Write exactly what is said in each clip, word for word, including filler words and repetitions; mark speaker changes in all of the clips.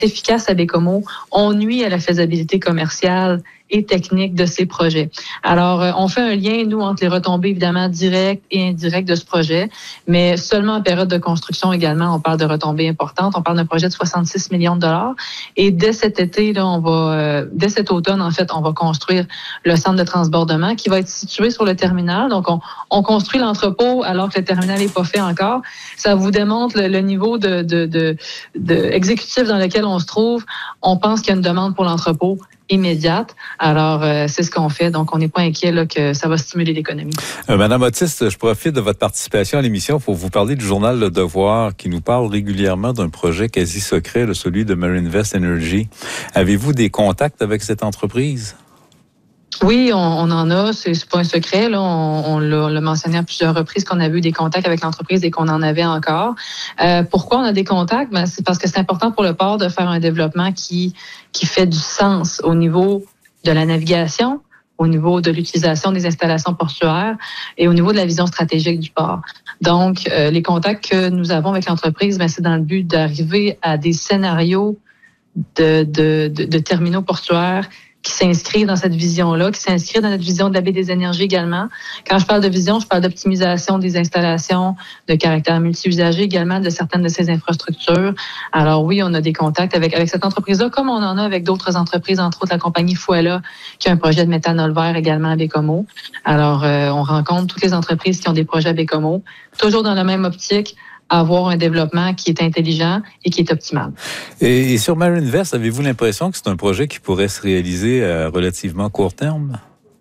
Speaker 1: efficace à Baie-Comeau, on nuit à la faisabilité commerciale et technique de ces projets. Alors, euh, on fait un lien, nous, entre les retombées, évidemment, directes et indirectes de ce projet, mais seulement en période de construction également, on parle de retombées importantes. On parle d'un projet de soixante-six millions de dollars. Et dès cet été, là, on va, euh, dès cet automne, en fait, on va construire le centre de transbordement qui va être situé sur le terminal. Donc, on, on construit l'entrepôt alors que le terminal n'est pas fait encore. Ça vous démontre le, le niveau de, de, de, de exécutif dans lequel on se trouve. On pense qu'il y a une demande pour l'entrepôt immédiate. Alors, euh, c'est ce qu'on fait. Donc, on n'est pas inquiet là, que ça va stimuler l'économie.
Speaker 2: Euh, Madame Otis, je profite de votre participation à l'émission pour vous parler du journal Le Devoir qui nous parle régulièrement d'un projet quasi secret, le celui de Marinvest Energy. Avez-vous des contacts avec cette entreprise?
Speaker 1: Oui, on, on en a. C'est, c'est pas un secret. Là. On, on, l'a, on l'a mentionné à plusieurs reprises qu'on avait eu des contacts avec l'entreprise et qu'on en avait encore. Euh, pourquoi on a des contacts? Ben, c'est parce que c'est important pour le port de faire un développement qui, qui fait du sens au niveau de la navigation, au niveau de l'utilisation des installations portuaires et au niveau de la vision stratégique du port. Donc, euh, les contacts que nous avons avec l'entreprise, ben, c'est dans le but d'arriver à des scénarios de, de, de, de terminaux portuaires qui s'inscrit dans cette vision-là, qui s'inscrit dans notre vision de la baie des énergies également. Quand je parle de vision, je parle d'optimisation des installations, de caractère multi-usager également de certaines de ces infrastructures. Alors oui, on a des contacts avec, avec cette entreprise-là, comme on en a avec d'autres entreprises, entre autres la compagnie Fouella, qui a un projet de méthanol vert également à Baie-Comeau. Alors, euh, on rencontre toutes les entreprises qui ont des projets à Baie-Comeau, toujours dans la même optique, avoir un développement qui est intelligent et qui est optimal.
Speaker 2: Et, et sur Marinvest, avez-vous l'impression que c'est un projet qui pourrait se réaliser à relativement court terme?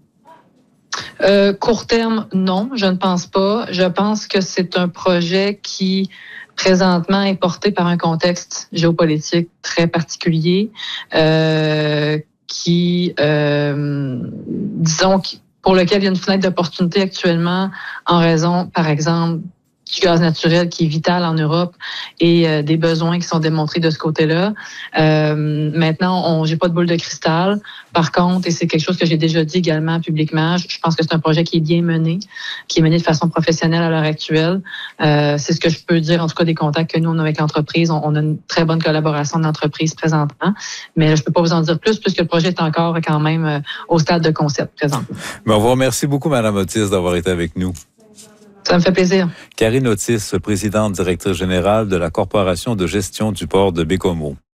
Speaker 1: Euh, court terme, non, je ne pense pas. Je pense que c'est un projet qui, présentement, est porté par un contexte géopolitique très particulier, euh, qui, euh, disons, pour lequel il y a une fenêtre d'opportunité actuellement en raison, par exemple, du gaz naturel qui est vital en Europe et euh, des besoins qui sont démontrés de ce côté-là. Euh, maintenant, on, j'ai pas de boule de cristal. Par contre, et c'est quelque chose que j'ai déjà dit également publiquement, je, je pense que c'est un projet qui est bien mené, qui est mené de façon professionnelle à l'heure actuelle. Euh, c'est ce que je peux dire, en tout cas, des contacts que nous, on a avec l'entreprise. On, on a une très bonne collaboration d'entreprise présentement, mais je peux pas vous en dire plus puisque le projet est encore quand même euh, au stade de concept présentement.
Speaker 2: Ben, on vous remercie beaucoup, Mme Otis, d'avoir été avec nous.
Speaker 1: Ça me fait plaisir.
Speaker 2: Karine Otis, présidente directrice générale de la Corporation de gestion du port de Baie-Comeau.